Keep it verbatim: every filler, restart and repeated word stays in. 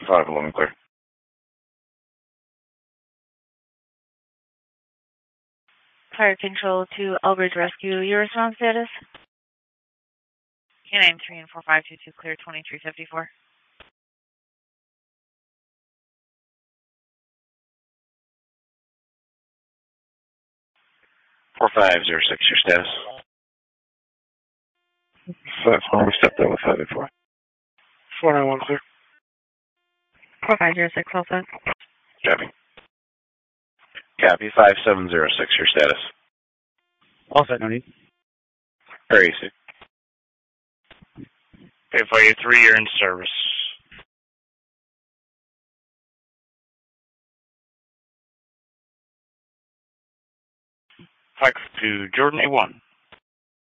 five eleven clear. Fire control to Elbridge Rescue. Your response status? K nine three and four five two two clear twenty-three fifty-four. four five zero six, your status. That's when we stepped out with five eight four. four nine one clear. four five zero six, all set. Copy. Copy, five seven zero six, your status. All set, no need. Very easy. Okay, Fire three, you're in service. Fire to Jordan A one.